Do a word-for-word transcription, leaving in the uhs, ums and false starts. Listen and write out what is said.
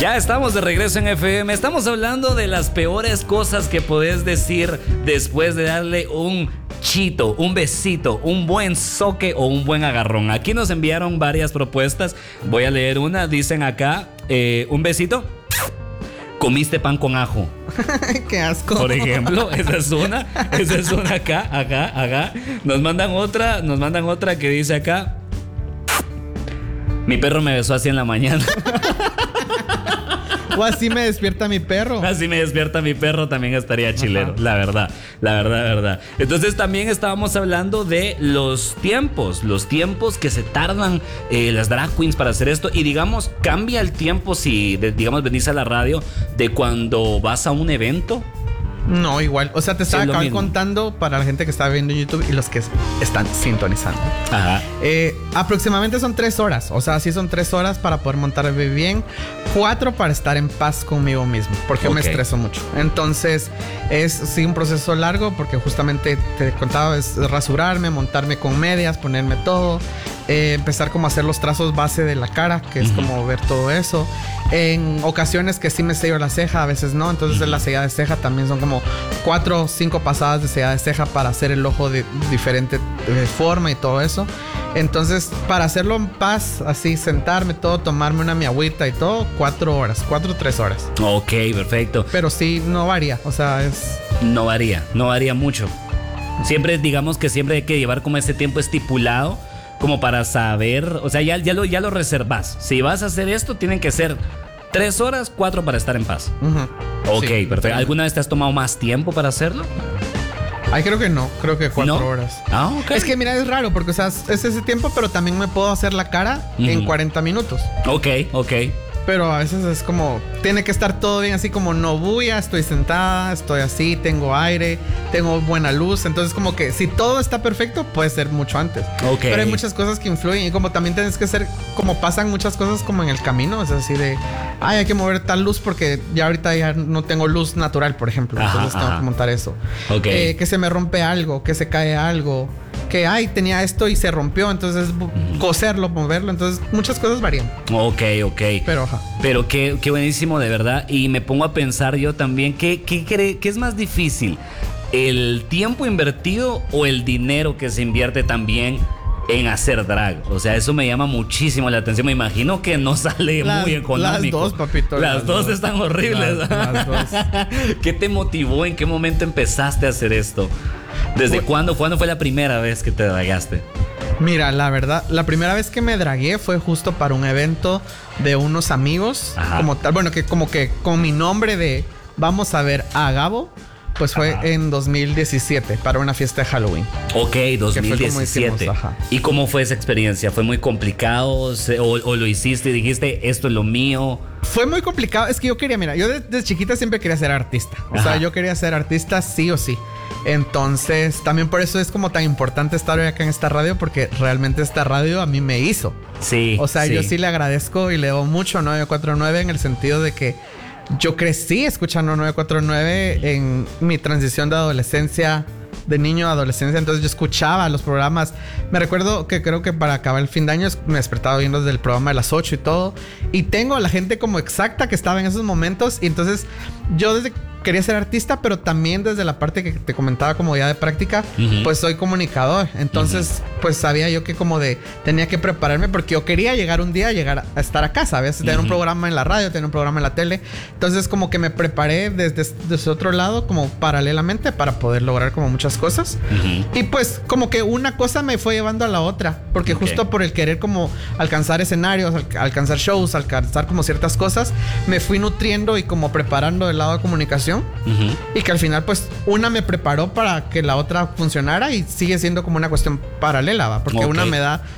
Ya estamos de regreso en F M. Estamos hablando de las peores cosas que podés decir después de darle un chito, un besito, un buen soque o un buen agarrón. Aquí nos enviaron varias propuestas. Voy a leer una. Dicen acá, eh, un besito. Comiste pan con ajo. Qué asco. Por ejemplo, esa es una. Esa es una acá, acá, acá. Nos mandan otra, nos mandan otra que dice acá. Mi perro me besó así en la mañana. O así me despierta mi perro. Así me despierta mi perro, también estaría chilero. Ajá. La verdad, la verdad, la verdad. Entonces también estábamos hablando de los tiempos, los tiempos que se tardan eh, las drag queens para hacer esto. Y digamos, cambia el tiempo si, de, digamos, venís a la radio de cuando vas a un evento. No, igual. O sea, te estaba sí, acabando contando para la gente que está viendo en YouTube y los que están sintonizando. Ajá. Eh, aproximadamente son tres horas. O sea, sí son tres horas para poder montarme bien. Cuatro para estar en paz conmigo mismo. Porque okay. me estreso mucho. Entonces, es sí un proceso largo porque justamente te contaba, es rasurarme, montarme con medias, ponerme todo. Eh, empezar como a hacer los trazos base de la cara, que es uh-huh. como ver todo eso. En ocasiones que sí me sello la ceja, a veces no. Entonces uh-huh. la sellada de ceja también son como cuatro o cinco pasadas de sellada de ceja para hacer el ojo de diferente de forma y todo eso. Entonces, para hacerlo en paz, así sentarme todo, tomarme una mi agüita y todo, cuatro horas, cuatro o tres horas. Ok, perfecto. Pero sí, no varía, o sea, es... No varía, no varía mucho. Siempre, digamos que siempre hay que llevar como ese tiempo estipulado como para saber, o sea, ya, ya, lo, ya lo reservas. Si vas a hacer esto, tienen que ser tres horas, cuatro para estar en paz. Uh-huh. Ok, sí, perfecto. ¿Alguna vez te has tomado más tiempo para hacerlo? Ay, creo que no, creo que cuatro ¿No? horas. Ah, ok. Es que mira, es raro porque, o sea, es ese tiempo, pero también me puedo hacer la cara uh-huh. en cuarenta minutos. Ok, ok. Pero a veces es como, tiene que estar todo bien, así como no bulla, estoy sentada, estoy así, tengo aire, tengo buena luz. Entonces como que si todo está perfecto, puede ser mucho antes. Okay. Pero hay muchas cosas que influyen y como también tienes que ser, como pasan muchas cosas como en el camino. Es así de, ay, hay que mover tal luz porque ya ahorita ya no tengo luz natural, por ejemplo. Ajá, entonces tengo ajá. que montar eso. Okay. Eh, que se me rompe algo, que se cae algo. Que, ay, tenía esto y se rompió, entonces mm. coserlo, moverlo, entonces muchas cosas varían. Ok, ok. Pero, ajá. Pero qué, qué buenísimo, de verdad. Y me pongo a pensar yo también, ¿qué, qué, qué, qué es más difícil? ¿El tiempo invertido o el dinero que se invierte también en hacer drag? O sea, eso me llama muchísimo la atención. Me imagino que no sale las, muy económico. Las dos, papito. Las, las dos, dos están horribles. Las, las dos. ¿Qué te motivó? ¿En qué momento empezaste a hacer esto? ¿Desde pues, cuándo? ¿Cuándo fue la primera vez que te dragaste? Mira, la verdad, la primera vez que me dragué fue justo para un evento de unos amigos. Ajá. Como tal, bueno, que como que con mi nombre de vamos a ver a Gabo. Pues fue ajá. en dos mil diecisiete para una fiesta de Halloween. Ok, dos mil diecisiete. Hicimos, ¿Y cómo fue esa experiencia? ¿Fue muy complicado? ¿O, o lo hiciste y dijiste, esto es lo mío? Fue muy complicado. Es que yo quería, mira, yo desde, desde chiquita siempre quería ser artista. O ajá. sea, yo quería ser artista sí o sí. Entonces, también por eso es como tan importante estar hoy acá en esta radio, porque realmente esta radio a mí me hizo. Sí. O sea, sí. yo sí le agradezco y le debo mucho a nueve cuatro nueve en el sentido de que yo crecí escuchando nueve cuatro nueve en mi transición de adolescencia, de niño a adolescencia. Entonces yo escuchaba los programas. Me recuerdo que creo que para acabar el fin de año me despertaba viendo desde el programa de las ocho y todo. Y tengo a la gente como exacta que estaba en esos momentos. Y entonces yo desde quería ser artista, pero también desde la parte que te comentaba como ya de práctica, uh-huh. pues soy comunicador. Entonces, uh-huh. pues sabía yo que como de tenía que prepararme porque yo quería llegar un día a llegar a estar acá, ¿sabes? Tener uh-huh. un programa en la radio, tener un programa en la tele. Entonces, como que me preparé desde, desde otro lado, como paralelamente, para poder lograr como muchas cosas. Uh-huh. Y pues, como que una cosa me fue llevando a la otra, porque okay. justo por el querer como alcanzar escenarios, al- alcanzar shows, alcanzar como ciertas cosas, me fui nutriendo y como preparando del lado de comunicación. Uh-huh. Y que al final pues una me preparó para que la otra funcionara y sigue siendo como una cuestión paralela, ¿va? Porque okay. una me da